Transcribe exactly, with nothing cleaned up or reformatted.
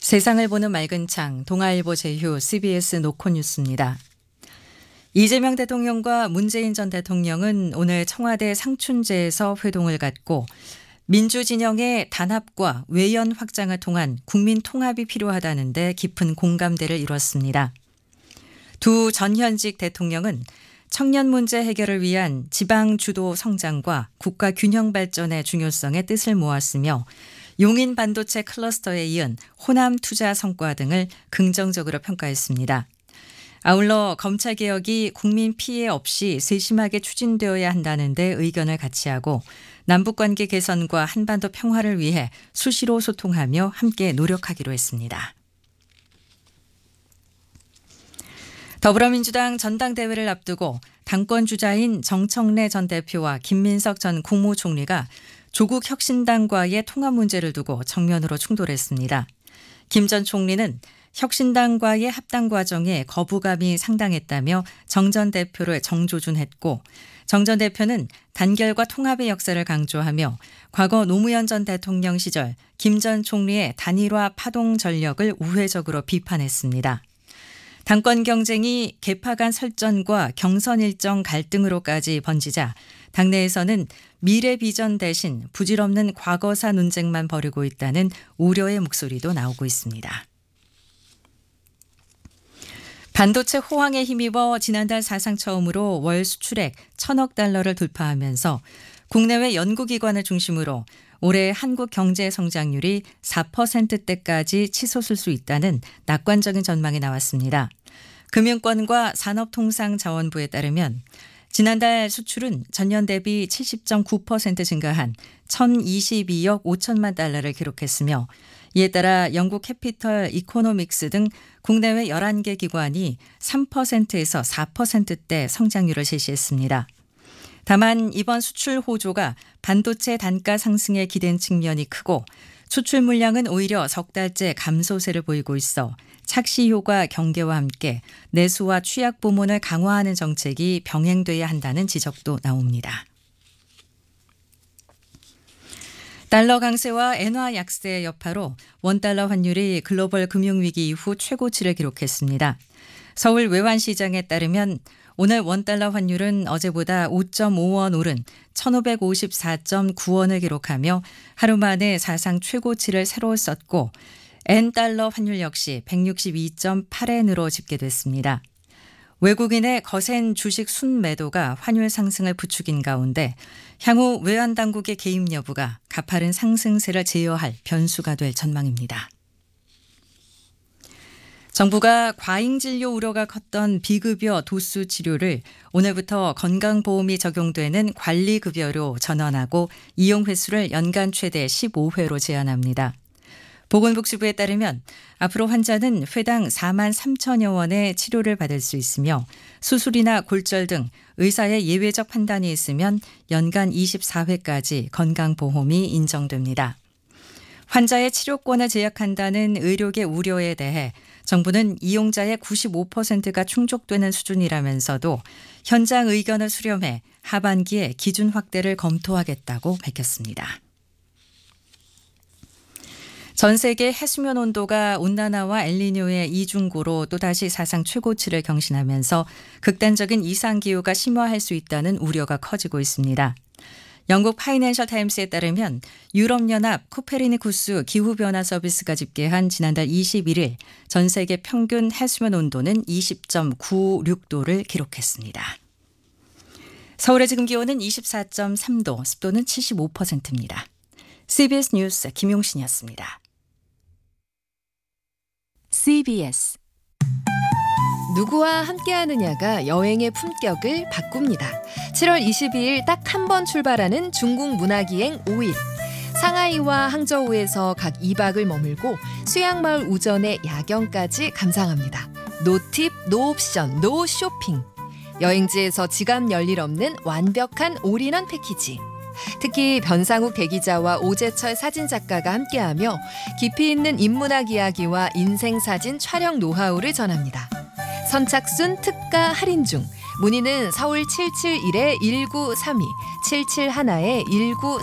세상을 보는 맑은 창, 동아일보 제휴 씨비에스 노컷뉴스입니다. 이재명 대통령과 문재인 전 대통령은 오늘 청와대 상춘제에서 회동을 갖고 민주진영의 단합과 외연 확장을 통한 국민 통합이 필요하다는 데 깊은 공감대를 이뤘습니다. 두 전현직 대통령은 청년 문제 해결을 위한 지방 주도 성장과 국가 균형 발전의 중요성에 뜻을 모았으며 용인 반도체 클러스터에 이은 호남 투자 성과 등을 긍정적으로 평가했습니다. 아울러 검찰개혁이 국민 피해 없이 세심하게 추진되어야 한다는 데 의견을 같이하고 남북관계 개선과 한반도 평화를 위해 수시로 소통하며 함께 노력하기로 했습니다. 더불어민주당 전당대회를 앞두고 당권 주자인 정청래 전 대표와 김민석 전 국무총리가 조국 혁신당과의 통합 문제를 두고 정면으로 충돌했습니다. 김 전 총리는 혁신당과의 합당 과정에 거부감이 상당했다며 정 전 대표를 정조준했고 정 전 대표는 단결과 통합의 역사를 강조하며 과거 노무현 전 대통령 시절 김 전 총리의 단일화 파동 전력을 우회적으로 비판했습니다. 당권 경쟁이 개파 간 설전과 경선 일정 갈등으로까지 번지자 당내에서는 미래 비전 대신 부질없는 과거사 논쟁만 벌이고 있다는 우려의 목소리도 나오고 있습니다. 반도체 호황에 힘입어 지난달 사상 처음으로 월 수출액 천억 달러를 돌파하면서 국내외 연구기관을 중심으로 올해 한국 경제 성장률이 사 퍼센트대까지 치솟을 수 있다는 낙관적인 전망이 나왔습니다. 금융권과 산업통상자원부에 따르면 지난달 수출은 전년 대비 칠십 점 구 퍼센트 증가한 천이십이억 오천만 달러를 기록했으며 이에 따라 영국 캐피털 이코노믹스 등 국내외 열한 개 기관이 삼 퍼센트에서 사 퍼센트대 성장률을 제시했습니다. 다만 이번 수출 호조가 반도체 단가 상승에 기댄 측면이 크고 수출 물량은 오히려 석 달째 감소세를 보이고 있어 착시 효과 경계와 함께 내수와 취약 부문을 강화하는 정책이 병행돼야 한다는 지적도 나옵니다. 달러 강세와 엔화 약세의 여파로 원달러 환율이 글로벌 금융위기 이후 최고치를 기록했습니다. 서울 외환시장에 따르면 오늘 원달러 환율은 어제보다 오 점 오 원 오른 천오백오십사 점 구 원을 기록하며 하루 만에 사상 최고치를 새로 썼고 엔달러 환율 역시 백육십이 점 팔 엔으로 집계됐습니다. 외국인의 거센 주식 순매도가 환율 상승을 부추긴 가운데 향후 외환당국의 개입 여부가 가파른 상승세를 제어할 변수가 될 전망입니다. 정부가 과잉진료 우려가 컸던 비급여 도수 치료를 오늘부터 건강보험이 적용되는 관리급여로 전환하고 이용 횟수를 연간 최대 십오 회로 제한합니다. 보건복지부에 따르면 앞으로 환자는 회당 사만 삼천여 원의 치료를 받을 수 있으며 수술이나 골절 등 의사의 예외적 판단이 있으면 연간 이십사 회까지 건강보험이 인정됩니다. 환자의 치료권을 제약한다는 의료계 우려에 대해 정부는 이용자의 구십오 퍼센트가 충족되는 수준이라면서도 현장 의견을 수렴해 하반기에 기준 확대를 검토하겠다고 밝혔습니다. 전 세계 해수면 온도가 온난화와 엘니뇨의 이중고로 또다시 사상 최고치를 경신하면서 극단적인 이상기후가 심화할 수 있다는 우려가 커지고 있습니다. 영국 파이낸셜 타임스에 따르면 유럽연합 코페르니쿠스 기후변화 서비스가 집계한 지난달 이십일 일 전 세계 평균 해수면 온도는 이십 점 구육 도를 기록했습니다. 서울의 지금 기온은 이십사 점 삼 도, 습도는 칠십오 퍼센트입니다. 씨비에스 뉴스 김용신이었습니다. 씨비에스 누구와 함께하느냐가 여행의 품격을 바꿉니다. 칠월 이십이일 딱 한 번 출발하는 중국 문화기행 오 일. 상하이와 항저우에서 각 이 박을 머물고 수양마을 우전의 야경까지 감상합니다. 노팁, 노옵션, 노쇼핑. 여행지에서 지갑 열일 없는 완벽한 올인원 패키지. 특히 변상욱 대기자와 오재철 사진작가가 함께하며 깊이 있는 인문학 이야기와 인생사진 촬영 노하우를 전합니다. 선착순 특가 할인 중 문의는 서울 칠칠일 일구삼이 칠칠일 일구